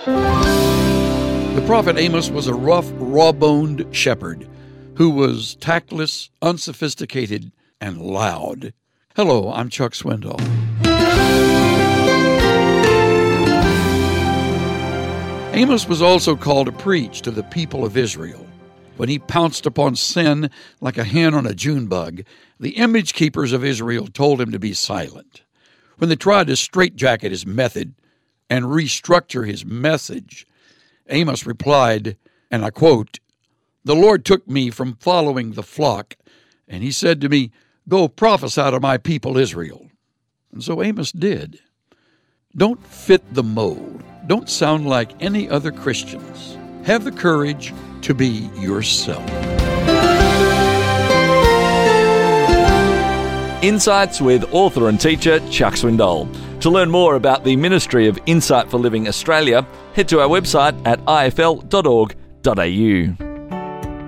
The prophet Amos was a rough, raw-boned shepherd who was tactless, unsophisticated, and loud. Hello, I'm Chuck Swindoll. Amos was also called to preach to the people of Israel. When he pounced upon sin like a hen on a June bug, the image keepers of Israel told him to be silent. When they tried to straitjacket his method and restructure his message, Amos replied, and I quote, "The Lord took me from following the flock, and he said to me, 'Go prophesy to my people Israel.'" And so Amos did. Don't fit the mold. Don't sound like any other Christians. Have the courage to be yourself. Insights with author and teacher Chuck Swindoll. To learn more about the Ministry of Insight for Living Australia, head to our website at ifl.org.au.